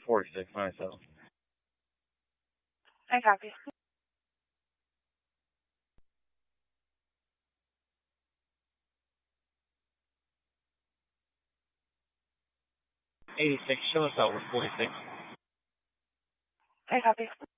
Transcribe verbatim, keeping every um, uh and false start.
forty-six myself. I copy. eighty-six, show us out with forty-six. I copy.